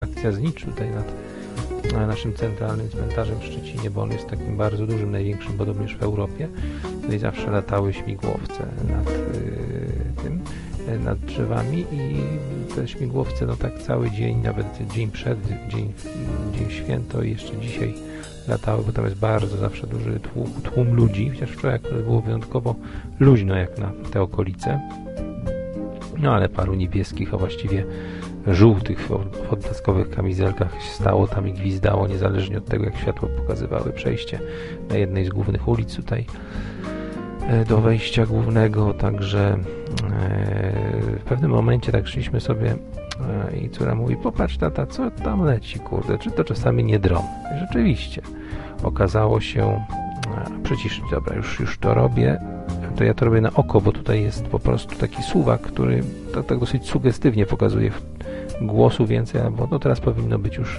akcja znicz tutaj nad naszym centralnym cmentarzem w Szczecinie, bo on jest takim bardzo dużym, największym podobnież w Europie. Tutaj zawsze latały śmigłowce nad drzewami i te śmigłowce tak cały dzień, nawet dzień przed, dzień święto i jeszcze dzisiaj latały, bo tam jest bardzo zawsze duży tłum ludzi, chociaż wczoraj było wyjątkowo luźno jak na te okolice. No ale paru niebieskich, a właściwie żółtych w odblaskowych kamizelkach stało tam i gwizdało, niezależnie od tego, jak światło pokazywały przejście na jednej z głównych ulic tutaj do wejścia głównego, także w pewnym momencie tak szliśmy sobie i córa mówi: popatrz tata, co tam leci, kurde, czy to czasami nie dron? I rzeczywiście okazało się, przyciszyć, dobra, już to robię, to ja to robię na oko, bo tutaj jest po prostu taki suwak, który tak dosyć sugestywnie pokazuje głosu więcej, albo no teraz powinno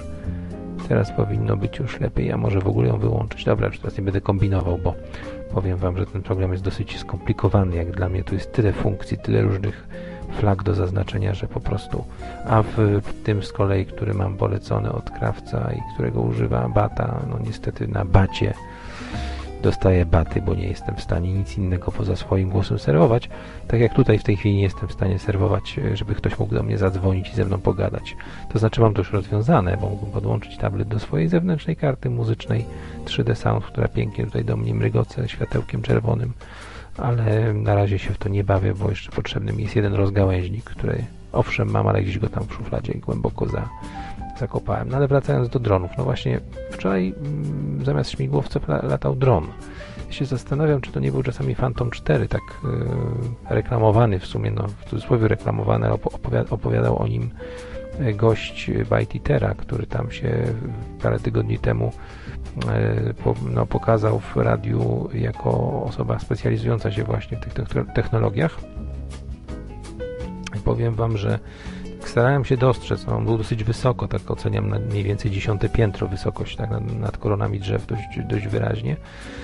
być już lepiej, a może w ogóle ją wyłączyć. Dobra, już teraz nie będę kombinował, bo powiem wam, że ten program jest dosyć skomplikowany, jak dla mnie tu jest tyle funkcji, tyle różnych flag do zaznaczenia, że po prostu, a w tym z kolei, który mam polecony od krawca i którego używa bata, no niestety na bacie dostaję baty, bo nie jestem w stanie nic innego poza swoim głosem serwować, tak jak tutaj w tej chwili nie jestem w stanie serwować, żeby ktoś mógł do mnie zadzwonić i ze mną pogadać. To znaczy mam to już rozwiązane, bo mógłbym podłączyć tablet do swojej zewnętrznej karty muzycznej 3D Sound, która pięknie tutaj do mnie mrygoce światełkiem czerwonym, ale na razie się w to nie bawię, bo jeszcze potrzebny mi jest jeden rozgałęźnik, który owszem mam, ale gdzieś go tam w szufladzie głęboko zakopałem. No ale wracając do dronów, no właśnie wczoraj zamiast śmigłowców latał dron. Ja się zastanawiam, czy to nie był czasami Phantom 4, tak reklamowany w sumie, no w cudzysłowie reklamowany, ale opowiadał o nim gość Byte-Eatera, który tam się parę tygodni temu pokazał w radiu jako osoba specjalizująca się właśnie w tych technologiach. I powiem wam, że starałem się dostrzec, on był dosyć wysoko, tak oceniam na mniej więcej 10. piętro wysokość, tak nad koronami drzew dość wyraźnie.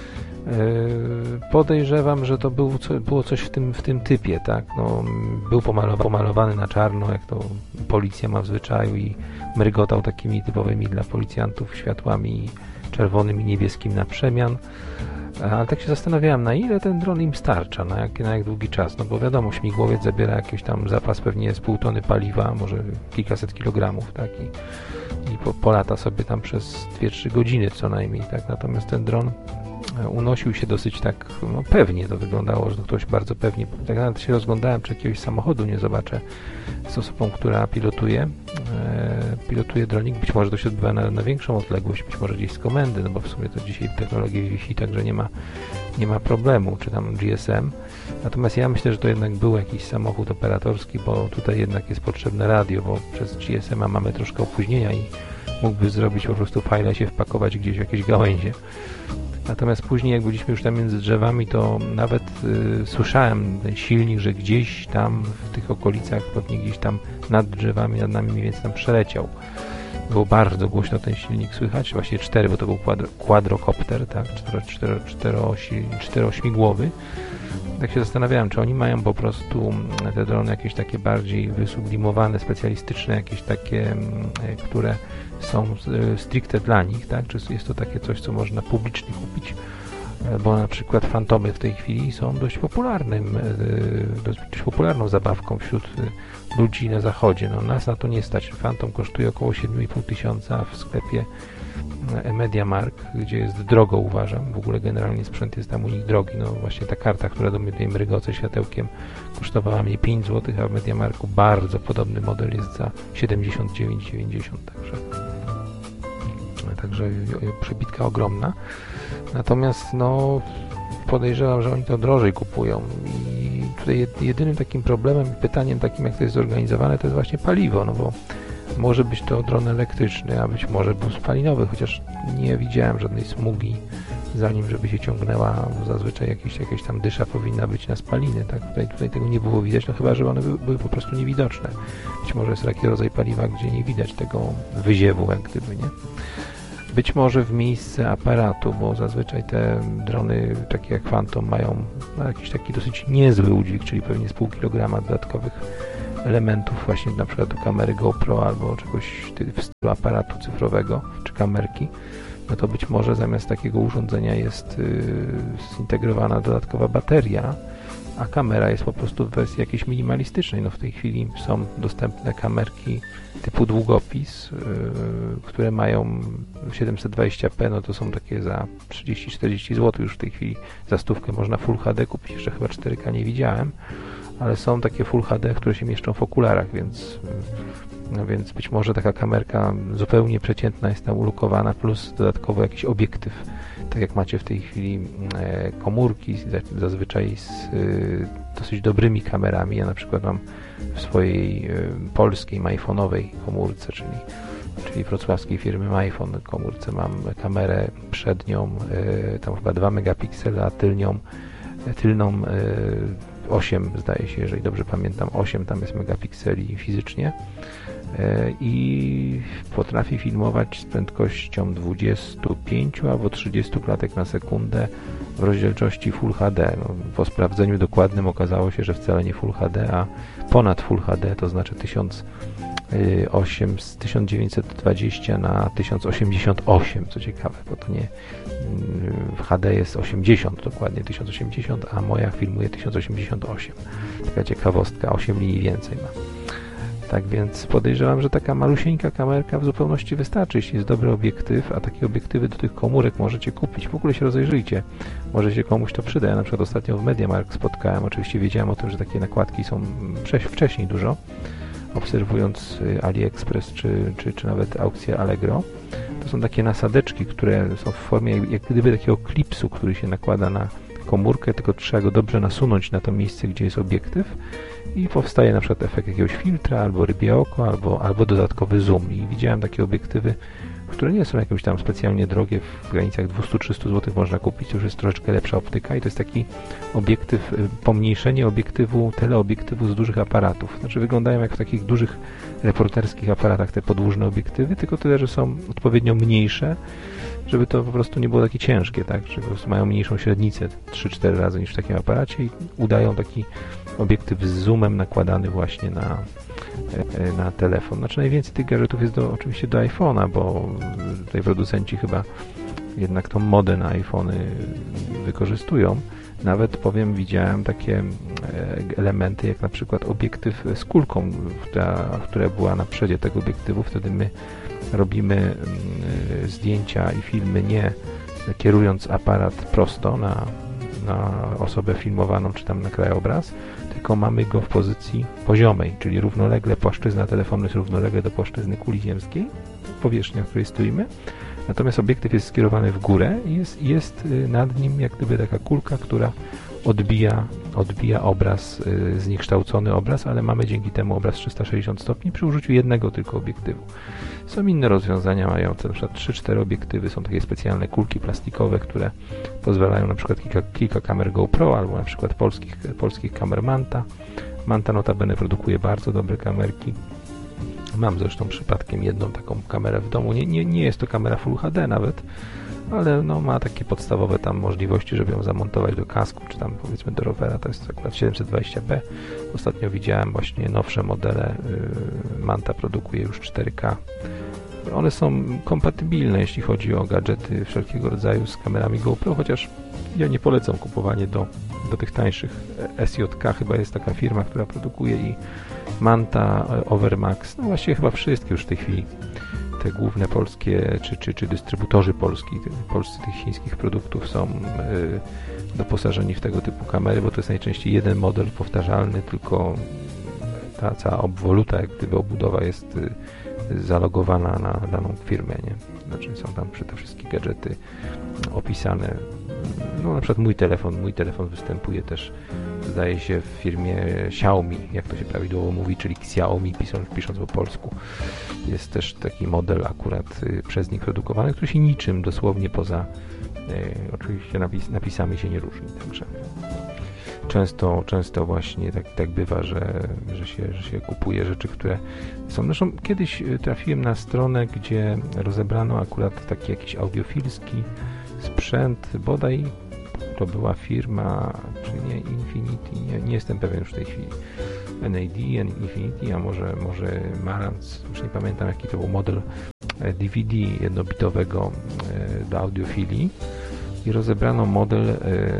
Podejrzewam, że to było coś w tym typie, tak? No, był pomalowany na czarno, jak to policja ma w zwyczaju, i mrygotał takimi typowymi dla policjantów światłami czerwonym i niebieskim na przemian. Ale tak się zastanawiałem, na ile ten dron im starcza, na jak długi czas, no bo wiadomo, śmigłowiec zabiera jakiś tam zapas pewnie z pół tony paliwa, może kilkaset kilogramów, tak, i polata sobie tam przez 2-3 godziny co najmniej, tak, natomiast ten dron unosił się dosyć tak, no pewnie to wyglądało, że ktoś bardzo pewnie, tak nawet się rozglądałem, czy jakiegoś samochodu nie zobaczę z osobą, która pilotuje dronik, być może to się odbywa na większą odległość, być może gdzieś z komendy, no bo w sumie to dzisiaj technologie Wi-Fi, także nie ma problemu, czy tam GSM, natomiast ja myślę, że to jednak był jakiś samochód operatorski, bo tutaj jednak jest potrzebne radio, bo przez GSM-a mamy troszkę opóźnienia i mógłby zrobić po prostu fajle, się wpakować gdzieś w jakieś gałęzie. Natomiast później, jak byliśmy już tam między drzewami, to nawet słyszałem ten silnik, że gdzieś tam w tych okolicach, pewnie gdzieś tam nad drzewami, nad nami mniej więcej tam przeleciał. Było bardzo głośno ten silnik słychać, właściwie 4, bo to był quadrocopter, tak, czterośmigłowy. Tak się zastanawiałem, czy oni mają po prostu te drony jakieś takie bardziej wysublimowane, specjalistyczne, jakieś takie, które są stricte dla nich, tak? Czy jest to takie coś, co można publicznie kupić? Bo na przykład fantomy w tej chwili są dość popularną zabawką wśród ludzi na zachodzie. No, nas na to nie stać. Fantom kosztuje około 7,5 tysiąca, a w sklepie MediaMarkt, gdzie jest drogo, uważam. W ogóle generalnie sprzęt jest tam u nich drogi. No właśnie ta karta, która do mnie tutaj mrygoce światełkiem, kosztowała mnie 5 zł, a w MediaMarktu bardzo podobny model jest za 79,90. Także przebitka ogromna. Natomiast no podejrzewam, że oni to drożej kupują i tutaj jedynym takim problemem i pytaniem takim, jak to jest zorganizowane, to jest właśnie paliwo, no bo może być to dron elektryczny, a być może był spalinowy, chociaż nie widziałem żadnej smugi za nim, żeby się ciągnęła, bo zazwyczaj jakaś tam dysza powinna być na spaliny, tak? Tutaj tego nie było widać, no chyba, że one były po prostu niewidoczne. Być może jest taki rodzaj paliwa, gdzie nie widać tego wyziewu, jak gdyby, nie? Być może w miejsce aparatu, bo zazwyczaj te drony, takie jak Phantom, mają jakiś taki dosyć niezły udźwig, czyli pewnie z pół kilograma dodatkowych elementów właśnie na przykład do kamery GoPro albo czegoś w stylu aparatu cyfrowego czy kamerki, no to być może zamiast takiego urządzenia jest zintegrowana dodatkowa bateria, a kamera jest po prostu w wersji jakiejś minimalistycznej. No w tej chwili są dostępne kamerki typu długopis, które mają 720p, no to są takie za 30-40 zł już w tej chwili. Za stówkę można Full HD kupić, jeszcze chyba 4K nie widziałem, ale są takie Full HD, które się mieszczą w okularach, więc być może taka kamerka zupełnie przeciętna jest tam ulokowana, plus dodatkowo jakiś obiektyw, tak jak macie w tej chwili komórki zazwyczaj z dosyć dobrymi kamerami. Ja na przykład mam w swojej polskiej MyPhone'owej komórce, czyli wrocławskiej firmy MyPhone komórce, mam kamerę przednią, tam chyba 2 megapiksele, a tylną 8, zdaje się, jeżeli dobrze pamiętam, 8 tam jest megapikseli fizycznie i potrafi filmować z prędkością 25 albo 30 klatek na sekundę w rozdzielczości Full HD. No, po sprawdzeniu dokładnym okazało się, że wcale nie Full HD, a ponad Full HD, to znaczy 1920 na 1088, co ciekawe, bo to nie w HD jest 80, dokładnie 1080, a moja filmuje 1088. Taka ciekawostka, 8 linii więcej ma. Tak więc podejrzewam, że taka malusieńka kamerka w zupełności wystarczy, jeśli jest dobry obiektyw, a takie obiektywy do tych komórek możecie kupić. W ogóle się rozejrzyjcie, może się komuś to przyda. Ja na przykład ostatnio w MediaMarkt spotkałem, oczywiście wiedziałem o tym, że takie nakładki są wcześniej dużo, obserwując AliExpress czy nawet aukcję Allegro. To są takie nasadeczki, które są w formie jak gdyby takiego klipsu, który się nakłada na komórkę, tylko trzeba go dobrze nasunąć na to miejsce, gdzie jest obiektyw i powstaje na przykład efekt jakiegoś filtra, albo rybie oko, albo dodatkowy zoom. I widziałem takie obiektywy, które nie są jakieś tam specjalnie drogie, w granicach 200-300 zł można kupić, to już jest troszeczkę lepsza optyka i to jest taki obiektyw, pomniejszenie teleobiektywu z dużych aparatów. Znaczy wyglądają jak w takich dużych reporterskich aparatach te podłużne obiektywy, tylko tyle, że są odpowiednio mniejsze, żeby to po prostu nie było takie ciężkie, tak, że po prostu mają mniejszą średnicę 3-4 razy niż w takim aparacie i udają taki obiektyw z zoomem nakładany właśnie na telefon. Znaczy najwięcej tych gadżetów jest oczywiście do iPhone'a, bo tutaj producenci chyba jednak tą modę na iPhony wykorzystują. Nawet powiem, widziałem takie elementy jak na przykład obiektyw z kulką, która była na przedzie tego obiektywu. Wtedy my robimy zdjęcia i filmy nie kierując aparat prosto na osobę filmowaną czy tam na krajobraz, tylko mamy go w pozycji poziomej, czyli równolegle, płaszczyzna telefonu jest równolegle do płaszczyzny kuli ziemskiej, powierzchnia, w której stoimy, natomiast obiektyw jest skierowany w górę i jest nad nim jak gdyby taka kulka, która odbija obraz, zniekształcony obraz, ale mamy dzięki temu obraz 360 stopni przy użyciu jednego tylko obiektywu. Są inne rozwiązania mające na przykład 3-4 obiektywy, są takie specjalne kulki plastikowe, które pozwalają na przykład kilka kamer GoPro albo na przykład polskich kamer Manta. Manta notabene produkuje bardzo dobre kamerki. Mam zresztą przypadkiem jedną taką kamerę w domu. Nie jest to kamera Full HD nawet, ale no, ma takie podstawowe tam możliwości, żeby ją zamontować do kasku, czy tam powiedzmy do rowera. To jest akurat 720p. Ostatnio widziałem właśnie nowsze modele. Manta produkuje już 4K. One są kompatybilne, jeśli chodzi o gadżety wszelkiego rodzaju z kamerami GoPro, chociaż ja nie polecam kupowania do tych tańszych. SJK chyba jest taka firma, która produkuje i Manta, Overmax, no właściwie chyba wszystkie już w tej chwili te główne polskie, czy dystrybutorzy polscy tych chińskich produktów są doposażeni w tego typu kamery, bo to jest najczęściej jeden model powtarzalny, tylko ta cała obwoluta, jak gdyby obudowa jest zalogowana na daną firmę, nie? Znaczy są tam te wszystkie gadżety opisane. No na przykład mój telefon występuje też, zdaje się, w firmie Xiaomi, jak to się prawidłowo mówi, czyli Xiaomi, pisząc po polsku. Jest też taki model akurat przez nich produkowany, który się niczym dosłownie poza oczywiście napisami się nie różni, także często właśnie tak bywa, że się kupuje rzeczy, które są. Zresztą kiedyś trafiłem na stronę, gdzie rozebrano akurat taki jakiś audiofilski sprzęt, bodaj to była firma, czy nie Infinity, nie jestem pewien już w tej chwili. NAD, Infinity, a może Marantz, już nie pamiętam jaki to był model DVD jednobitowego do audiofilii i rozebrano model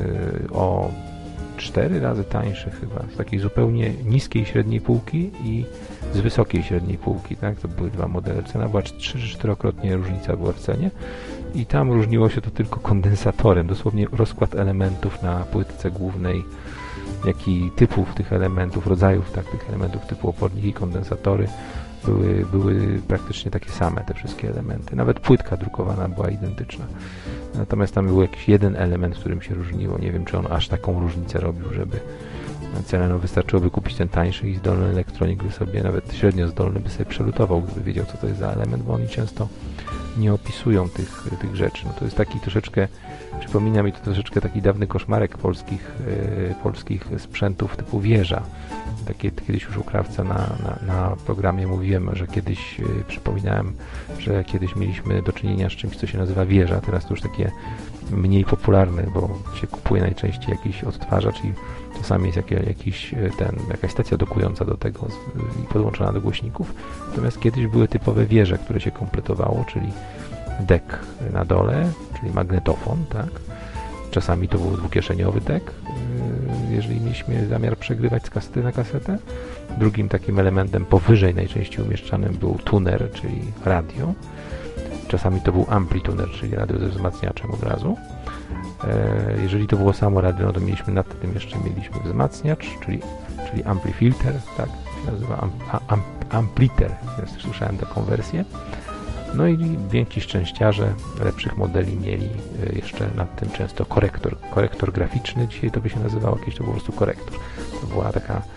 o 4 razy tańszy chyba, z takiej zupełnie niskiej średniej półki i z wysokiej średniej półki, tak? To były dwa modele. Cena była 3-4-krotnie różnica była w cenie i tam różniło się to tylko kondensatorem, dosłownie rozkład elementów na płytce głównej, jak i typów tych elementów, rodzajów tych elementów typu oporniki i kondensatory były praktycznie takie same, te wszystkie elementy. Nawet płytka drukowana była identyczna. Natomiast tam był jakiś jeden element, w którym się różniło. Nie wiem, czy on aż taką różnicę robił, żeby cenę, no wystarczyłoby kupić ten tańszy i zdolny elektronik by sobie, nawet średnio zdolny by sobie przelutował, gdyby wiedział, co to jest za element, bo oni często nie opisują tych rzeczy. No to jest taki troszeczkę, przypomina mi to troszeczkę taki dawny koszmarek polskich sprzętów typu wieża. Takie kiedyś już u Krawca na programie mówiłem, że kiedyś przypominałem, że kiedyś mieliśmy do czynienia z czymś, co się nazywa wieża. Teraz to już takie mniej popularne, bo się kupuje najczęściej jakiś odtwarzacz i czasami jest jakaś stacja dokująca do tego i podłączona do głośników. Natomiast kiedyś były typowe wieże, które się kompletowało, czyli dek na dole, czyli magnetofon, tak? Czasami to był dwukieszeniowy dek, jeżeli mieliśmy zamiar przegrywać z kasety na kasetę. Drugim takim elementem powyżej najczęściej umieszczanym był tuner, czyli radio. Czasami to był amplituner, czyli radio ze wzmacniaczem od razu. Jeżeli to było samo radio, no to mieliśmy nad tym jeszcze wzmacniacz, czyli amplifilter, tak się nazywa, ampliter, ja słyszałem taką wersję. No i więksi szczęściarze lepszych modeli mieli jeszcze nad tym często korektor graficzny, dzisiaj to by się nazywało, kiedyś to był po prostu korektor. To była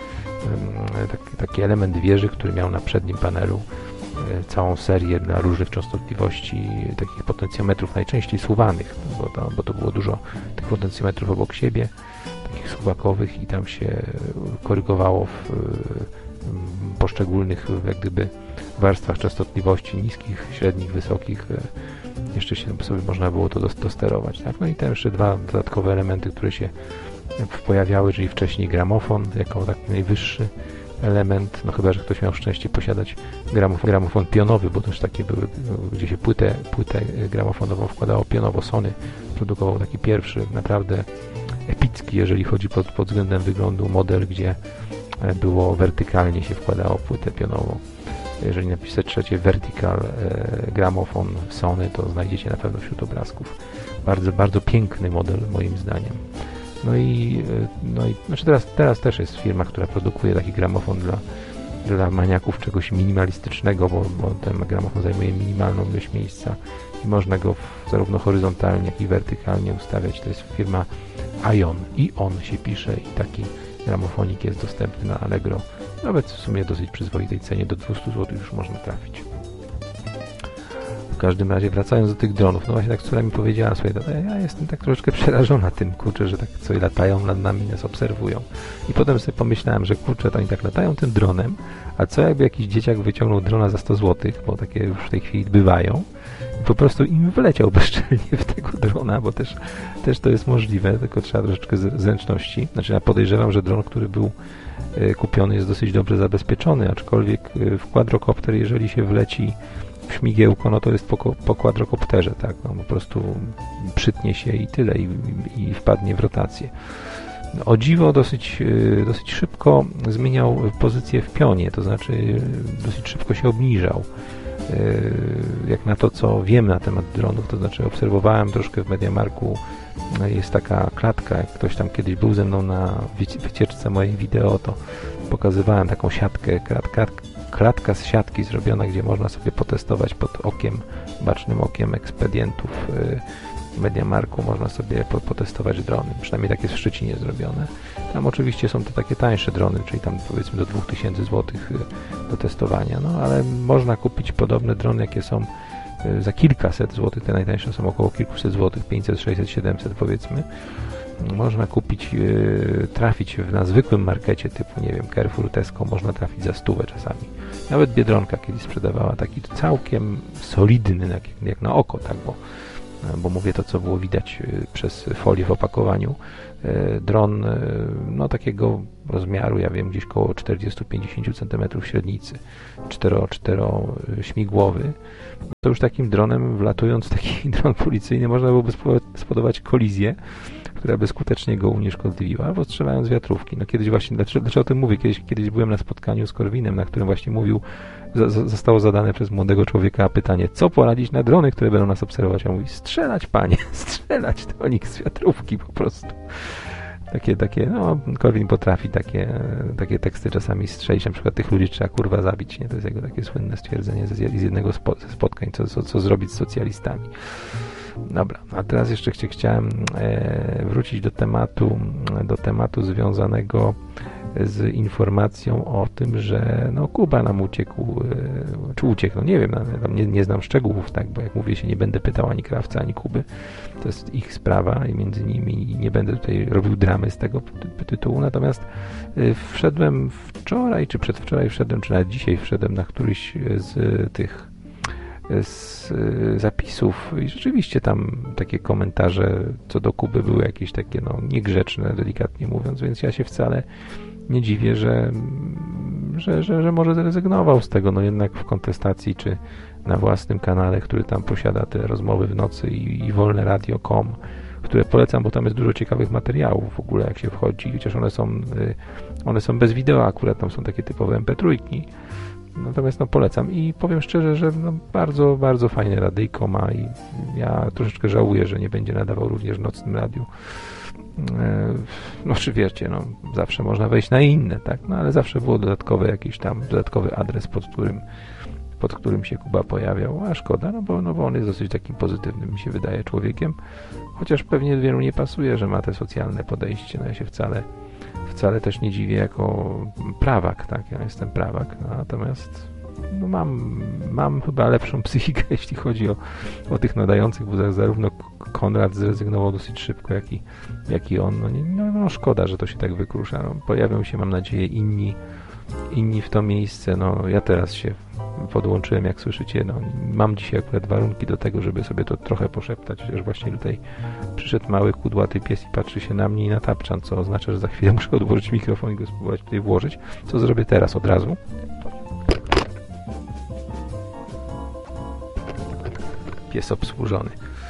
taki element wieży, który miał na przednim panelu całą serię dla różnych częstotliwości, takich potencjometrów najczęściej suwanych, bo to było dużo tych potencjometrów obok siebie, takich suwakowych i tam się korygowało w poszczególnych jak gdyby warstwach częstotliwości niskich, średnich, wysokich. Jeszcze się sobie można było to dosterować. Tak? No i tam jeszcze dwa dodatkowe elementy, które się pojawiały, czyli wcześniej gramofon jako taki najwyższy element, no chyba, że ktoś miał szczęście posiadać gramofon pionowy, bo też takie były, gdzie się płytę gramofonową wkładało pionowo. Sony produkował taki pierwszy, naprawdę epicki, jeżeli chodzi pod względem wyglądu, model, gdzie było wertykalnie się wkładało płytę pionową. Jeżeli napiszecie vertical gramofon Sony, to znajdziecie na pewno wśród obrazków. Bardzo, bardzo piękny model moim zdaniem. No i znaczy teraz też jest firma, która produkuje taki gramofon dla maniaków czegoś minimalistycznego, bo ten gramofon zajmuje minimalną ilość miejsca i można go zarówno horyzontalnie, jak i wertykalnie ustawiać. To jest firma Ion. Ion się pisze i taki gramofonik jest dostępny na Allegro. Nawet w sumie dosyć przyzwoitej cenie, do 200 zł już można trafić. W każdym razie, wracając do tych dronów, no właśnie tak córa mi powiedziała, słuchaj, ja jestem tak troszeczkę przerażona tym, kurczę, że tak sobie latają nad nami, nas obserwują. I potem sobie pomyślałem, że kurczę, to oni tak latają tym dronem, a co jakby jakiś dzieciak wyciągnął drona za 100 zł, bo takie już w tej chwili bywają, i po prostu im wleciał bezczelnie w tego drona, bo też to jest możliwe, tylko trzeba troszeczkę zręczności. Znaczy ja podejrzewam, że dron, który był kupiony, jest dosyć dobrze zabezpieczony, aczkolwiek w quadrocopter, jeżeli się wleci w śmigiełko, no to jest po quadrocopterze, tak, no po prostu przytnie się i tyle i wpadnie w rotację. O dziwo dosyć szybko zmieniał pozycję w pionie, to znaczy dosyć szybko się obniżał. Jak na to, co wiem na temat dronów, to znaczy obserwowałem troszkę w MediaMarku, jest taka klatka, jak ktoś tam kiedyś był ze mną na wycieczce mojej wideo, to pokazywałem taką siatkę, klatka z siatki zrobiona, gdzie można sobie potestować pod bacznym okiem ekspedientów w MediaMarku, można sobie potestować drony, przynajmniej tak jest w Szczecinie zrobione. Tam oczywiście są to takie tańsze drony, czyli tam powiedzmy do 2000 zł do testowania, no ale można kupić podobne drony, jakie są za kilkaset złotych, te najtańsze są około kilkuset złotych, 500, 600, 700 powiedzmy. Można kupić, trafić na zwykłym markecie typu, nie wiem, Carrefour, Tesco, można trafić za 100 czasami. Nawet Biedronka kiedyś sprzedawała taki całkiem solidny, jak na oko, tak, bo bo mówię to, co było widać przez folię w opakowaniu. Dron takiego rozmiaru, ja wiem, gdzieś koło 40-50 cm średnicy, 4 śmigłowy. To już takim dronem, wlatując taki dron policyjny, można byłoby spowodować kolizję, która by skutecznie go unieszkodliwiła, albo strzelając z wiatrówki. No kiedyś właśnie, dlaczego o tym mówię? Kiedyś byłem na spotkaniu z Korwinem, na którym właśnie mówił, zostało zadane przez młodego człowieka pytanie, co poradzić na drony, które będą nas obserwować? A on mówi, strzelać, panie, strzelać do nich z wiatrówki po prostu. Korwin potrafi takie teksty czasami strzelić, na przykład tych ludzi trzeba kurwa zabić, nie? To jest jego takie słynne stwierdzenie z jednego ze spotkań, co zrobić z socjalistami. Dobra, a teraz jeszcze chciałem wrócić do tematu związanego z informacją o tym, że Kuba nam uciekł, czy uciekł, nie wiem, nie znam szczegółów, tak, bo jak mówię, się nie będę pytał ani Krawca, ani Kuby, to jest ich sprawa i między nimi nie będę tutaj robił dramy z tego tytułu, natomiast wszedłem wczoraj, czy przedwczoraj czy nawet dzisiaj wszedłem na któryś z tych zapisów i rzeczywiście tam takie komentarze co do Kuby były jakieś takie niegrzeczne, delikatnie mówiąc, więc ja się wcale nie dziwię, że może zrezygnował z tego, jednak w kontestacji czy na własnym kanale, który tam posiada te rozmowy w nocy i wolne radio.com, które polecam, bo tam jest dużo ciekawych materiałów w ogóle, jak się wchodzi, chociaż one są bez wideo, akurat tam są takie typowe MP3. Natomiast polecam i powiem szczerze, że bardzo, bardzo fajne radyjko ma i ja troszeczkę żałuję, że nie będzie nadawał również w nocnym radiu. Czy wiecie, zawsze można wejść na inne, tak? Ale zawsze było dodatkowy adres, pod którym się Kuba pojawiał, a szkoda, bo on jest dosyć takim pozytywnym, mi się wydaje, człowiekiem, chociaż pewnie wielu nie pasuje, że ma te socjalne podejście, ja się wcale też nie dziwię jako prawak, tak, ja jestem prawak, natomiast mam chyba lepszą psychikę, jeśli chodzi o tych nadających, bo zarówno Konrad zrezygnował dosyć szybko, jak i on, szkoda, że to się tak wykrusza, pojawią się, mam nadzieję, inni w to miejsce, ja teraz się podłączyłem, jak słyszycie, mam dzisiaj akurat warunki do tego, żeby sobie to trochę poszeptać, chociaż właśnie tutaj przyszedł mały, kudłaty pies i patrzy się na mnie i na tapczan, co oznacza, że za chwilę muszę odłożyć mikrofon i go spróbować tutaj włożyć, co zrobię teraz od razu. Pies obsłużony.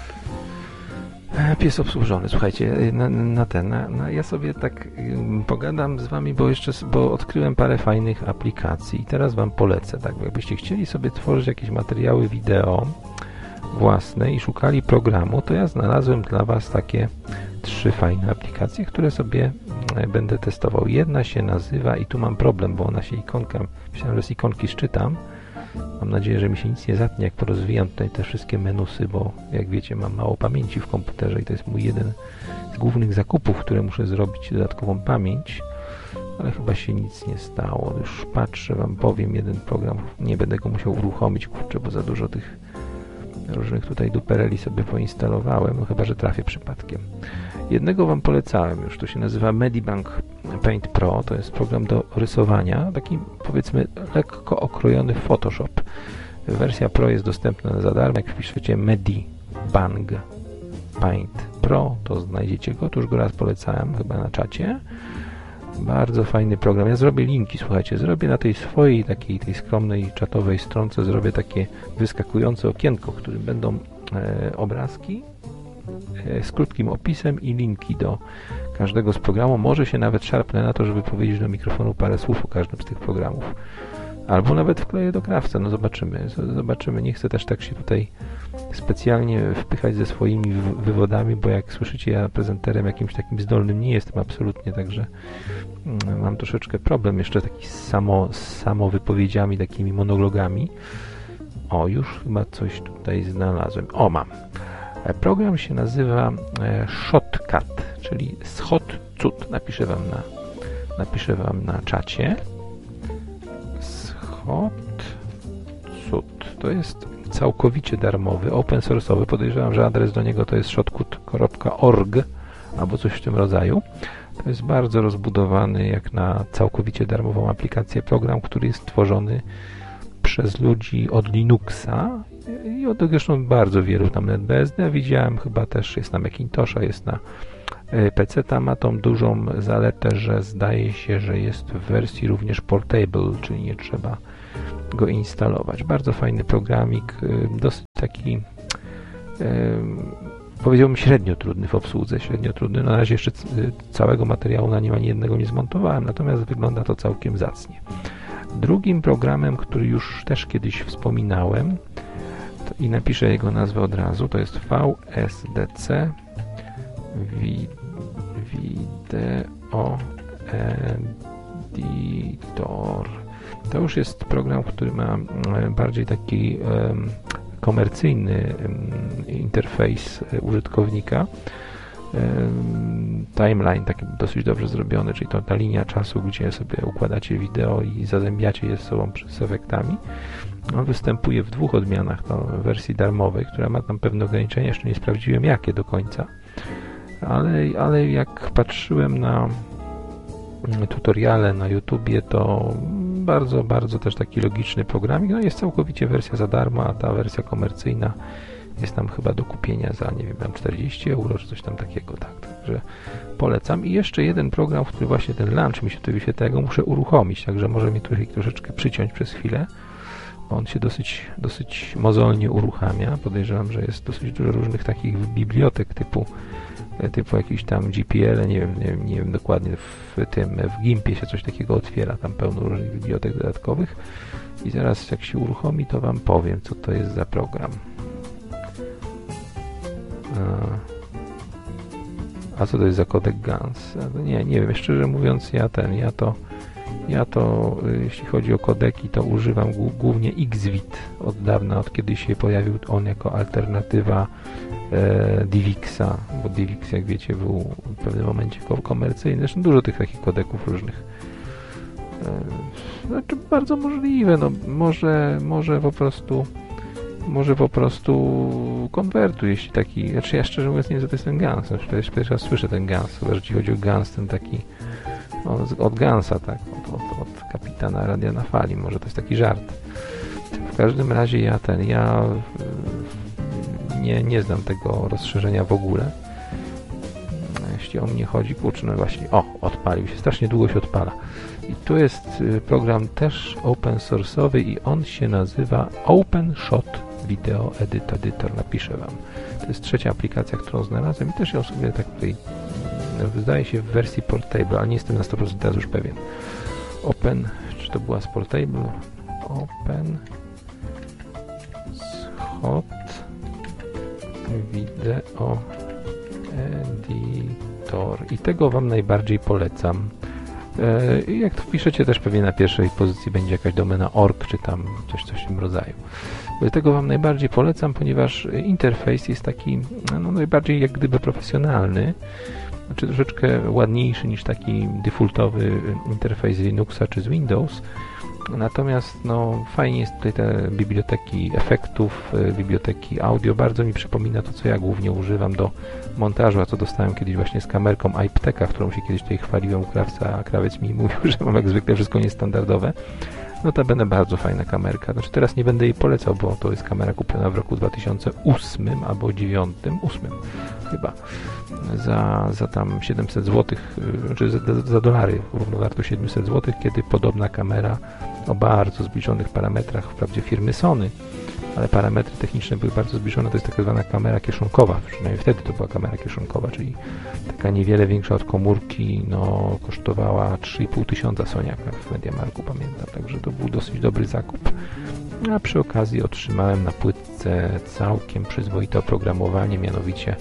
Słuchajcie, ja sobie tak pogadam z wami, bo odkryłem parę fajnych aplikacji i teraz wam polecę, tak, bo jakbyście chcieli sobie tworzyć jakieś materiały wideo własne i szukali programu, to ja znalazłem dla was takie 3 fajne aplikacje, które sobie będę testował. Jedna się nazywa, i tu mam problem, bo ona się myślałem, że z ikonki szczytam. Mam nadzieję, że mi się nic nie zatnie, jak porozwijam tutaj te wszystkie menusy, bo jak wiecie, mam mało pamięci w komputerze i to jest mój jeden z głównych zakupów, które muszę zrobić, dodatkową pamięć, ale chyba się nic nie stało. Już patrzę, wam powiem, jeden program, nie będę go musiał uruchomić, bo za dużo tych różnych tutaj dupereli sobie poinstalowałem, chyba że trafię przypadkiem. Jednego wam polecałem już, to się nazywa Medibank Paint Pro, to jest program do rysowania, taki powiedzmy lekko okrojony Photoshop. Wersja Pro jest dostępna za darmo, jak wpiszecie Medibank Paint Pro, to znajdziecie go, to już go raz polecałem chyba na czacie. Bardzo fajny program. Ja zrobię linki, słuchajcie, zrobię na tej swojej tej skromnej czatowej stronce, zrobię takie wyskakujące okienko, w którym będą obrazki z krótkim opisem i linki do każdego z programów. Może się nawet szarpnę na to, żeby powiedzieć do mikrofonu parę słów o każdym z tych programów. Albo nawet wkleję do Krawca, zobaczymy. Nie chcę też tak się tutaj specjalnie wpychać ze swoimi wywodami, bo jak słyszycie, ja prezenterem jakimś takim zdolnym nie jestem absolutnie, także mam troszeczkę problem jeszcze taki z samowypowiedziami, takimi monologami. O, już chyba coś tutaj znalazłem. O, mam. Program się nazywa Shotcut, czyli Schotcut. Napiszę wam na czacie. Schotcut. To jest całkowicie darmowy, open source'owy. Podejrzewam, że adres do niego to jest shotcut.org albo coś w tym rodzaju. To jest bardzo rozbudowany, jak na całkowicie darmową aplikację, program, który jest tworzony przez ludzi od Linuxa i od zresztą bardzo wielu tam NetBSD widziałem, chyba też jest na Macintosha, jest na PC-ta, ma tą dużą zaletę, że zdaje się, że jest w wersji również portable, czyli nie trzeba go instalować. Bardzo fajny programik, dosyć taki powiedziałbym średnio trudny w obsłudze, średnio trudny. Na razie jeszcze całego materiału na nim ani jednego nie zmontowałem, natomiast wygląda to całkiem zacnie. Drugim programem, który już też kiedyś wspominałem i napiszę jego nazwę od razu, to jest VSDC Video Editor. To już jest program, który ma bardziej taki komercyjny interfejs użytkownika. Timeline taki dosyć dobrze zrobiony, czyli to ta linia czasu, gdzie sobie układacie wideo i zazębiacie je z sobą z efektami. On występuje w dwóch odmianach, to w wersji darmowej, która ma tam pewne ograniczenia, jeszcze nie sprawdziłem jakie do końca, ale jak patrzyłem na tutoriale na YouTubie, to bardzo, bardzo też taki logiczny programik. No jest całkowicie wersja za darmo, a ta wersja komercyjna jest tam chyba do kupienia za, nie wiem, tam 40 euro czy coś tam takiego, tak, także polecam. I jeszcze jeden program, w który właśnie ten launch mi się tu wyświetla, go muszę uruchomić, także może mnie troszeczkę przyciąć przez chwilę, bo on się dosyć mozolnie uruchamia. Podejrzewam, że jest dosyć dużo różnych takich bibliotek typu jakiś tam GPL, nie wiem dokładnie, w Gimpie się coś takiego otwiera, tam pełno różnych bibliotek dodatkowych i zaraz jak się uruchomi, to Wam powiem, co to jest za program. A co to jest za kodek GANS? Nie wiem, szczerze mówiąc, ja to jeśli chodzi o kodeki, to używam głównie XVIT od dawna, od kiedy się pojawił on jako alternatywa DivX'a, bo DivX, jak wiecie, był w pewnym momencie komercyjny. Zresztą dużo tych takich kodeków różnych. Znaczy bardzo możliwe, no może po prostu konwertuj, jeśli taki, znaczy ja szczerze mówiąc nie wiem, co to jest ten GANS, pierwszy raz słyszę ten GANS, chyba, że ci chodzi o GANS, ten taki od Gansa, tak, od kapitana Radia na Fali, może to jest taki żart. W każdym razie ja nie znam tego rozszerzenia w ogóle. Jeśli o mnie chodzi, kurczę, no właśnie, odpalił się, strasznie długo się odpala. I tu jest program też open source'owy i on się nazywa OpenShot Video Editor, napiszę Wam. To jest trzecia aplikacja, którą znalazłem i też ją sobie tak tutaj, zdaje się, w wersji portable, ale nie jestem na 100% teraz już pewien. Czy to była z portable? OpenShot Video Editor i tego Wam najbardziej polecam. Jak to wpiszecie, też pewnie na pierwszej pozycji będzie jakaś domena org, czy tam coś w tym rodzaju. Tego Wam najbardziej polecam, ponieważ interfejs jest taki najbardziej jak gdyby profesjonalny, znaczy troszeczkę ładniejszy niż taki defaultowy interfejs z Linuxa czy z Windows. Natomiast fajnie jest tutaj te biblioteki efektów, biblioteki audio. Bardzo mi przypomina to, co ja głównie używam do montażu, a co dostałem kiedyś właśnie z kamerką iPteka, którą się kiedyś tutaj chwaliłem u krawca, a krawiec mi mówił, że mam jak zwykle wszystko niestandardowe. Notabene bardzo fajna kamerka. Znaczy teraz nie będę jej polecał, bo to jest kamera kupiona w roku 2008 albo 2008 chyba. Za tam 700 zł, czy za dolary, równowartość 700 zł, kiedy podobna kamera o bardzo zbliżonych parametrach, wprawdzie firmy Sony, ale parametry techniczne były bardzo zbliżone, to jest tak zwana kamera kieszonkowa, przynajmniej wtedy to była kamera kieszonkowa, czyli taka niewiele większa od komórki, kosztowała 3500 Soniaka w Mediamarku, pamiętam, także to był dosyć dobry zakup. A przy okazji otrzymałem na płytce całkiem przyzwoite oprogramowanie, mianowicie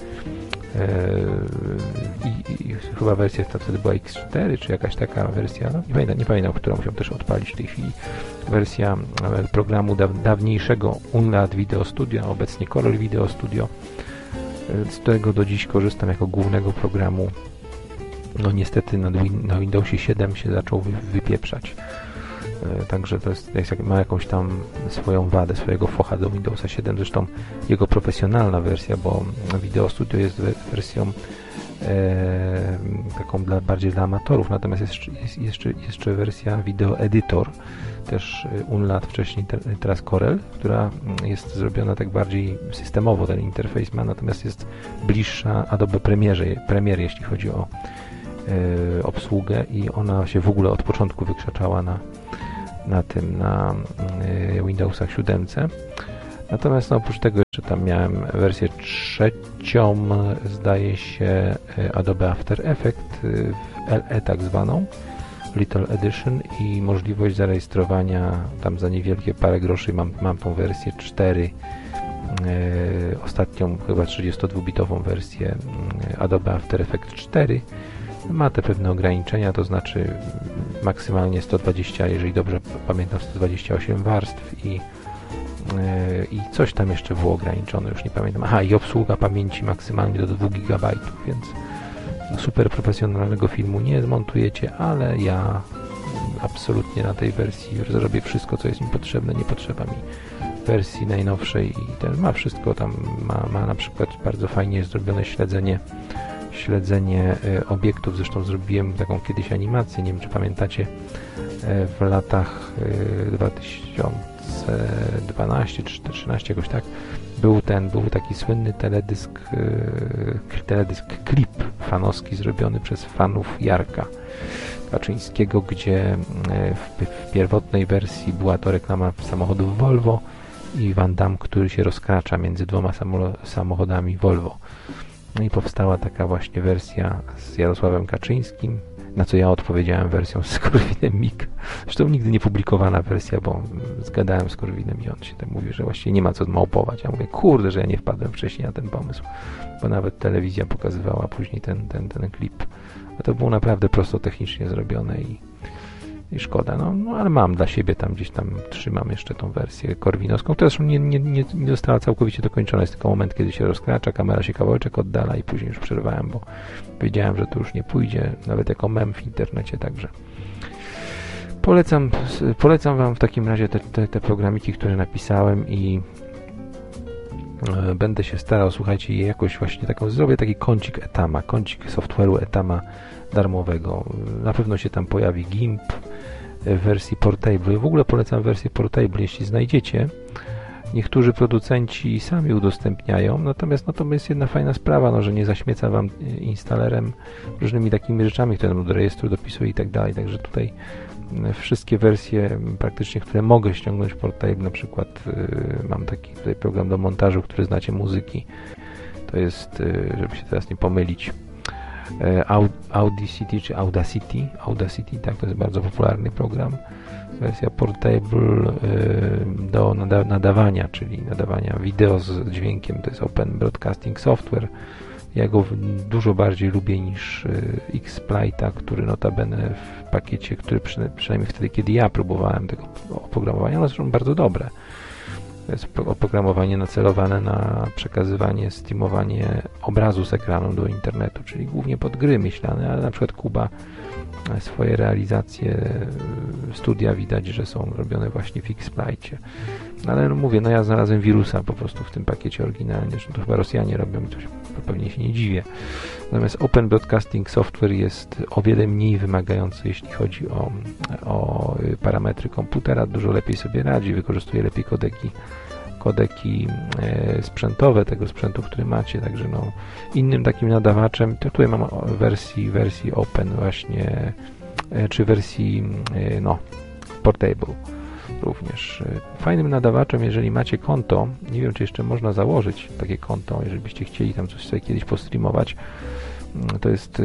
i chyba wersja ta wtedy była X4, czy jakaś taka wersja, nie pamiętam, którą musiałem też odpalić w tej chwili, wersja programu dawniejszego Unlead Video Studio, a obecnie Corel Video Studio, z którego do dziś korzystam jako głównego programu. Niestety na Windowsie 7 się zaczął wypieprzać. Także to jest, ma jakąś tam swoją wadę, swojego focha do Windowsa 7, zresztą jego profesjonalna wersja, bo Video Studio jest wersją taką bardziej dla amatorów, natomiast jest jeszcze wersja Video Editor, też Unlat, wcześniej teraz Corel, która jest zrobiona tak bardziej systemowo, ten interfejs ma, natomiast jest bliższa Adobe Premiere, jeśli chodzi o obsługę i ona się w ogóle od początku wykrzaczała na Windowsach 7. Natomiast oprócz tego jeszcze tam miałem wersję trzecią, zdaje się, Adobe After Effects w LE tak zwaną, Little Edition, i możliwość zarejestrowania tam za niewielkie parę groszy. Mam tą wersję 4, ostatnią chyba 32-bitową wersję Adobe After Effects 4. Ma te pewne ograniczenia, to znaczy maksymalnie 120, jeżeli dobrze pamiętam, 128 warstw i coś tam jeszcze było ograniczone, już nie pamiętam. Aha, i obsługa pamięci maksymalnie do 2 GB, więc super profesjonalnego filmu nie zmontujecie, ale ja absolutnie na tej wersji zrobię wszystko, co jest mi potrzebne. Nie potrzeba mi wersji najnowszej i ten ma wszystko tam, ma na przykład bardzo fajnie zrobione śledzenie obiektów. Zresztą zrobiłem taką kiedyś animację, nie wiem czy pamiętacie, w latach 2012 czy 2013 jakoś tak, był taki słynny teledysk klip fanowski zrobiony przez fanów Jarka Kaczyńskiego, gdzie w pierwotnej wersji była to reklama samochodów Volvo i Van Damme, który się rozkracza między dwoma samochodami Volvo. No i powstała taka właśnie wersja z Jarosławem Kaczyńskim, na co ja odpowiedziałem wersją z Korwinem-Mikke. Zresztą nigdy nie publikowana wersja, bo zgadałem z Korwinem i on się tam mówi, że właściwie nie ma co małpować. Ja mówię, kurde, że ja nie wpadłem wcześniej na ten pomysł, bo nawet telewizja pokazywała później ten klip. A to było naprawdę prosto technicznie zrobione i szkoda. No ale mam dla siebie tam gdzieś tam trzymam jeszcze tą wersję korwinowską, która zresztą nie została całkowicie dokończona. Jest tylko moment, kiedy się rozkracza, kamera się kawałeczek oddala i później już przerwałem, bo wiedziałem, że to już nie pójdzie, nawet jako mem w internecie, także polecam Wam w takim razie te programiki, które napisałem i będę się starał, słuchajcie, jakoś właśnie taką zrobię taki kącik software'u Etama darmowego. Na pewno się tam pojawi GIMP w wersji Portable. W ogóle polecam wersję Portable, jeśli znajdziecie. Niektórzy producenci sami udostępniają, natomiast to jest jedna fajna sprawa, że nie zaśmieca Wam instalerem różnymi takimi rzeczami, które do rejestru dopisuje i tak dalej. Także tutaj wszystkie wersje praktycznie, które mogę ściągnąć w Portable, na przykład mam taki tutaj program do montażu, który znacie, muzyki. To jest, żeby się teraz nie pomylić, Audacity czy Audacity, tak, to jest bardzo popularny program. Wersja Portable do nadawania, czyli nadawania wideo z dźwiękiem, to jest Open Broadcasting Software. Ja go dużo bardziej lubię niż Xplite'a, który notabene w pakiecie, który przynajmniej wtedy, kiedy ja próbowałem tego oprogramowania, ono zresztą bardzo dobre. To jest oprogramowanie nacelowane na przekazywanie, streamowanie obrazu z ekranu do internetu, czyli głównie pod gry myślane, ale na przykład Kuba swoje realizacje studia widać, że są robione właśnie w Xplite'cie. Ale mówię, ja znalazłem wirusa po prostu w tym pakiecie oryginalnie, zresztą to chyba Rosjanie robią i to pewnie się nie dziwię. Natomiast Open Broadcasting Software jest o wiele mniej wymagający, jeśli chodzi o parametry komputera, dużo lepiej sobie radzi, wykorzystuje lepiej kodeki sprzętowe tego sprzętu, który macie, także innym takim nadawaczem, tutaj mam wersji Open właśnie, czy wersji Portable również. Fajnym nadawaczem, jeżeli macie konto, nie wiem, czy jeszcze można założyć takie konto, jeżeli byście chcieli tam coś sobie kiedyś postreamować, to jest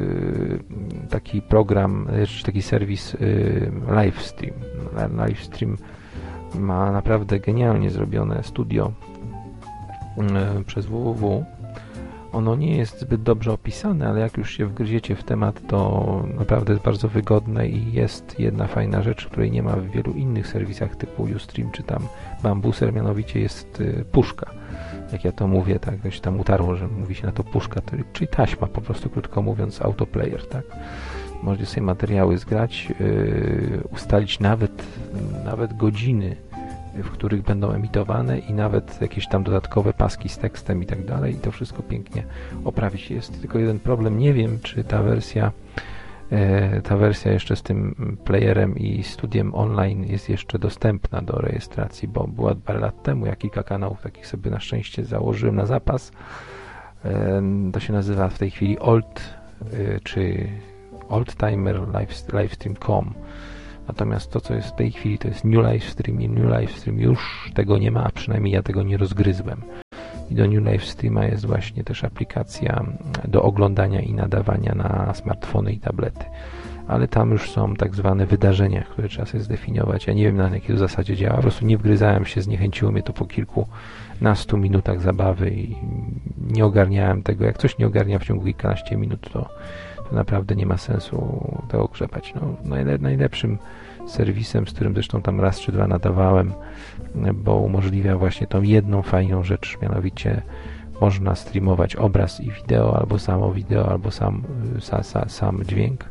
taki program, czy taki serwis Livestream. Livestream ma naprawdę genialnie zrobione studio przez www. Ono nie jest zbyt dobrze opisane, ale jak już się wgryziecie w temat, to naprawdę jest bardzo wygodne i jest jedna fajna rzecz, której nie ma w wielu innych serwisach typu Ustream czy tam Bambuser, mianowicie jest puszka. Jak ja to mówię, tak, to się tam utarło, że mówi się na to puszka, czyli taśma, po prostu krótko mówiąc, autoplayer, tak. Możecie sobie materiały zgrać, ustalić nawet godziny w których będą emitowane i nawet jakieś tam dodatkowe paski z tekstem i tak dalej i to wszystko pięknie oprawić. Jest tylko jeden problem, nie wiem, czy ta wersja jeszcze z tym playerem i studiem online jest jeszcze dostępna do rejestracji, bo była parę lat temu, ja kilka kanałów takich sobie na szczęście założyłem na zapas. To się nazywa w tej chwili czy Oldtimer Livestream.com. Natomiast to, co jest w tej chwili, to jest New Livestream i New Livestream już tego nie ma, a przynajmniej ja tego nie rozgryzłem. I do New Livestreama jest właśnie też aplikacja do oglądania i nadawania na smartfony i tablety. Ale tam już są tak zwane wydarzenia, które trzeba sobie zdefiniować. Ja nie wiem, na jakiej zasadzie działa. Po prostu nie wgryzałem się, zniechęciło mnie to po kilkunastu minutach zabawy i nie ogarniałem tego. Jak coś nie ogarnia w ciągu kilkanaście minut, to naprawdę nie ma sensu tego grzebać. Najlepszym serwisem, z którym zresztą tam raz czy dwa nadawałem, bo umożliwia właśnie tą jedną fajną rzecz, mianowicie można streamować obraz i wideo, albo samo wideo, albo sam dźwięk.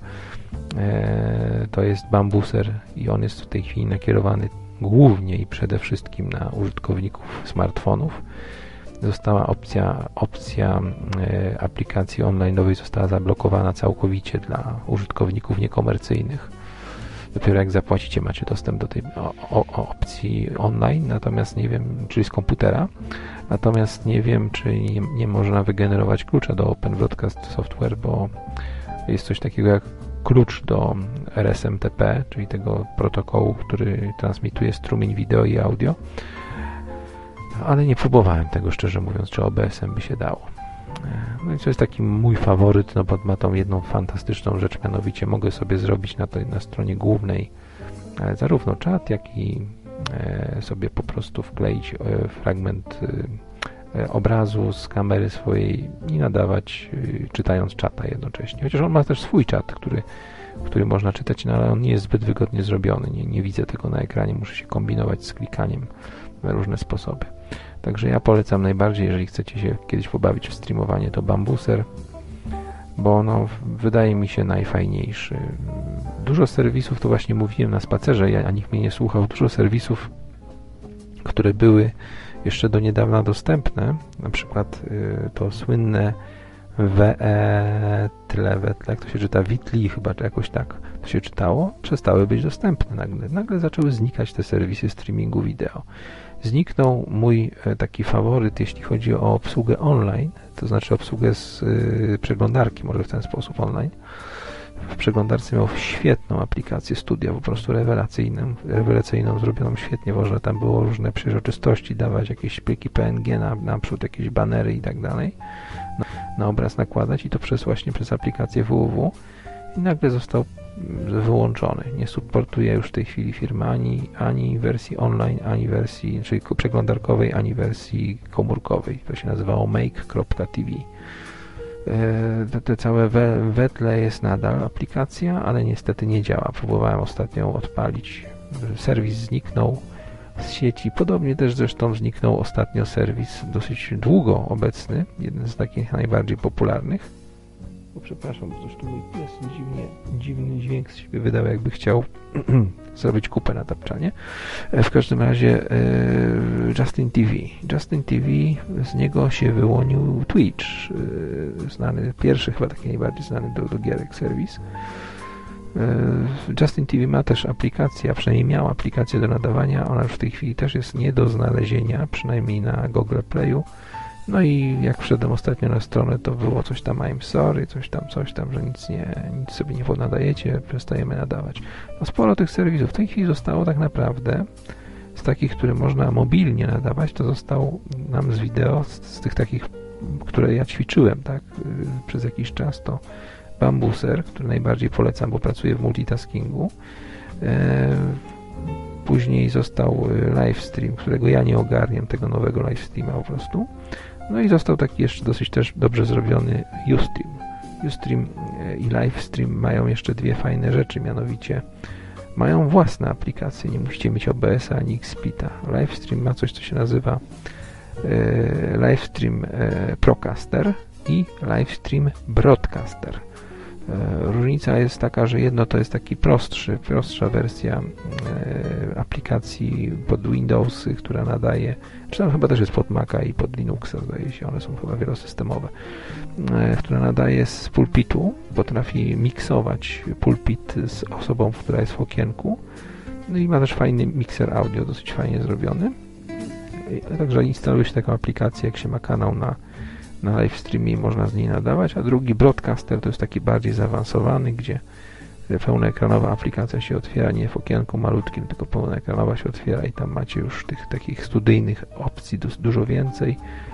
To jest Bambuser i on jest w tej chwili nakierowany głównie i przede wszystkim na użytkowników smartfonów. Została opcja aplikacji online'owej została zablokowana całkowicie dla użytkowników niekomercyjnych. Dopiero jak zapłacicie, macie dostęp do tej opcji online, natomiast nie wiem, czyli z komputera, natomiast nie wiem, czy nie można wygenerować klucza do Open Broadcast Software, bo jest coś takiego jak klucz do RSMTP, czyli tego protokołu, który transmituje strumień wideo i audio, ale nie próbowałem tego, szczerze mówiąc, czy OBS-em by się dało. No i to jest taki mój faworyt, no bo ma tą jedną fantastyczną rzecz, mianowicie mogę sobie zrobić na stronie głównej zarówno czat, jak i sobie po prostu wkleić fragment obrazu z kamery swojej i nadawać, czytając czata jednocześnie. Chociaż on ma też swój czat, który można czytać, no ale on nie jest zbyt wygodnie zrobiony. Nie widzę tego na ekranie, muszę się kombinować z klikaniem na różne sposoby. Także ja polecam najbardziej, jeżeli chcecie się kiedyś pobawić w streamowanie, to Bambuser, bo wydaje mi się najfajniejszy. Dużo serwisów, to właśnie mówiłem na spacerze, a nikt mnie nie słuchał, dużo serwisów, które były jeszcze do niedawna dostępne, na przykład to słynne jak to się czyta, Witli chyba, czy jakoś tak to się czytało, przestały być dostępne nagle zaczęły znikać te serwisy streamingu wideo. Zniknął mój taki faworyt, jeśli chodzi o obsługę online, to znaczy obsługę z przeglądarki, może w ten sposób online. W przeglądarce miał świetną aplikację studia, po prostu rewelacyjną, zrobioną świetnie, można tam było różne przejrzystości dawać, jakieś pliki PNG naprzód, jakieś banery i tak dalej, na obraz nakładać i to właśnie przez aplikację www i nagle został wyłączony. Nie supportuje już w tej chwili firma ani wersji online, ani wersji, czyli przeglądarkowej, ani wersji komórkowej. To się nazywało make.tv. Te całe Wetle jest nadal aplikacja, ale niestety nie działa. Próbowałem ostatnio odpalić. Serwis zniknął z sieci. Podobnie też zresztą zniknął ostatnio serwis dosyć długo obecny, jeden z takich najbardziej popularnych. Przepraszam, bo zresztą mój pies dziwny dźwięk z siebie wydał, jakby chciał zrobić kupę na tapczanie. W każdym razie Justin TV, z niego się wyłonił Twitch, znany, pierwszy chyba taki najbardziej znany do gierek serwis. Justin TV ma też aplikację, a przynajmniej miał aplikację do nadawania, ona już w tej chwili też jest nie do znalezienia, przynajmniej na Google Playu. No i jak wszedłem ostatnio na stronę, to było coś tam I'm sorry, coś tam, że nic sobie nie nadajecie, przestajemy nadawać. No sporo tych serwisów w tej chwili zostało tak naprawdę z takich, które można mobilnie nadawać, to został nam z wideo, z tych takich, które ja ćwiczyłem, tak, przez jakiś czas, to Bambuser, który najbardziej polecam, bo pracuje w multitaskingu. Później został Livestream, którego ja nie ogarniam, tego nowego Livestreama po prostu. No i został taki jeszcze dosyć też dobrze zrobiony Ustream. Ustream i Livestream mają jeszcze dwie fajne rzeczy, mianowicie mają własne aplikacje, nie musicie mieć OBS-a ani Xsplita. Livestream ma coś, co się nazywa Livestream Procaster i Livestream Broadcaster. Różnica jest taka, że jedno to jest taki prostsza wersja aplikacji pod Windowsy, która nadaje, czy tam chyba też jest pod Maca i pod Linuxa, zdaje się, one są chyba wielosystemowe, która nadaje z pulpitu, potrafi miksować pulpit z osobą, która jest w okienku, no i ma też fajny mikser audio, dosyć fajnie zrobiony. Także instaluje się taką aplikację, jak się ma kanał na live streamie i można z niej nadawać, a drugi Broadcaster to jest taki bardziej zaawansowany, gdzie pełnoekranowa aplikacja się otwiera, nie w okienku malutkim, tylko pełnoekranowa się otwiera i tam macie już tych takich studyjnych opcji dużo więcej.